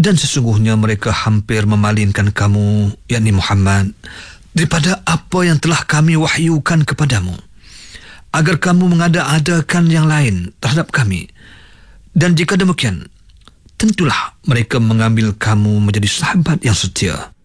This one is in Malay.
Dan sesungguhnya mereka hampir memalingkan kamu, yakni Muhammad, daripada apa yang telah kami wahyukan kepadamu, agar kamu mengada-adakan yang lain terhadap kami. Dan jika demikian, tentulah mereka mengambil kamu menjadi sahabat yang setia.